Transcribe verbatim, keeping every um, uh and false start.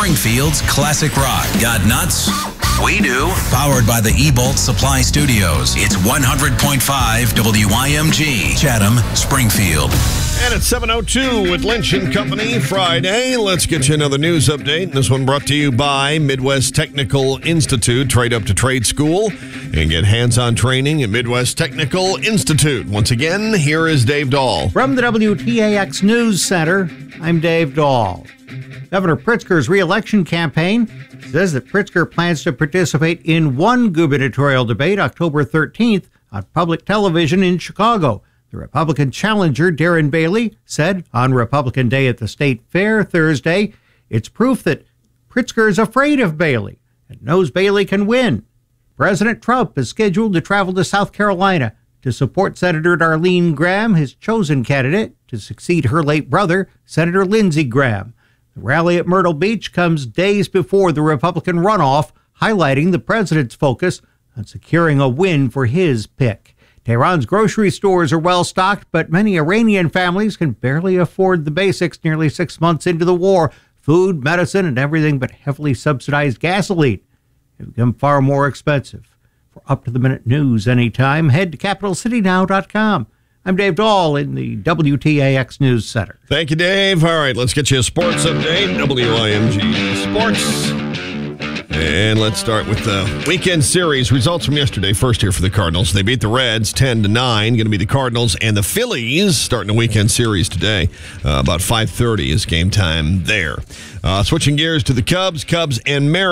Springfield's classic rock. Got nuts? We do. Powered by the E-Bolt Supply Studios. It's one hundred point five W I M G, Chatham, Springfield. And it's seven oh two with Lynch and Company Friday. Let's get you another news update. This one brought to you by Midwest Technical Institute. Trade up to trade school and get hands-on training at Midwest Technical Institute. Once again, here is Dave Dahl. From the W T A X News Center, I'm Dave Dahl. Governor Pritzker's re-election campaign says that Pritzker plans to participate in one gubernatorial debate October thirteenth on public television in Chicago. The Republican challenger, Darren Bailey, said on Republican Day at the State Fair Thursday, it's proof that Pritzker is afraid of Bailey and knows Bailey can win. President Trump is scheduled to travel to South Carolina to support Senator Darlene Graham, his chosen candidate to succeed her late brother, Senator Lindsey Graham. The rally at Myrtle Beach comes days before the Republican runoff, highlighting the president's focus on securing a win for his pick. Tehran's grocery stores are well stocked, but many Iranian families can barely afford the basics nearly six months into the war. Food, medicine, and everything but heavily subsidized gasoline have become far more expensive. For up-to-the-minute news anytime, head to capital city now dot com. I'm Dave Dahl in the W T A X News Center. Thank you, Dave. All right, let's get you a sports update. W I M G Sports. And let's start with the weekend series. Results from yesterday. First here for the Cardinals. They beat the Reds ten to nine. Going to be the Cardinals and the Phillies starting the weekend series today. Uh, about five thirty is game time there. Uh, switching gears to the Cubs. Cubs and Mariners.